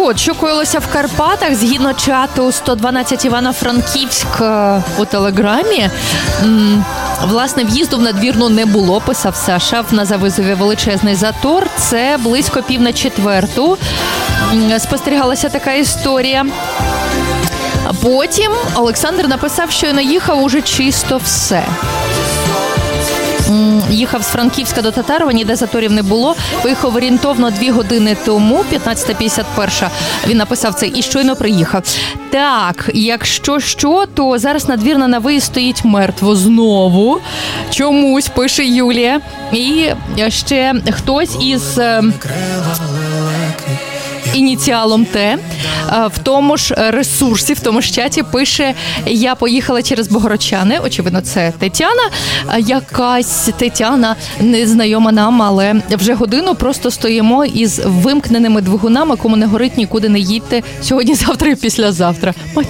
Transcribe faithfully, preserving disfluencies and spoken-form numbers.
от, що коїлося в Карпатах, згідно чату сто дванадцять Івано-Франківськ у Телеграмі, власне, в'їзду в надвірну не було, писав Саша. На Завизові величезний затор. Це близько пів на четверту. Спостерігалася така історія. Потім Олександр написав, що наїхав уже чисто все. Їхав з Франківська до Татарова, ніде заторів не було. Виїхав орієнтовно дві години тому, п'ятнадцята п'ятдесят один. Він написав це і щойно приїхав. Так, якщо що, то зараз надвірна на виїзд стоїть мертво знову. Чомусь, пише Юлія. І ще хтось із ініціалом Т в тому ж ресурсі, в тому ж чаті пише: я поїхала через Богородчани. Очевидно, це Тетяна. Якась Тетяна, незнайома нам, але вже годину просто стоїмо із вимкненими двигунами. Кому не горить, нікуди не їдьте. Сьогодні, завтра і післязавтра.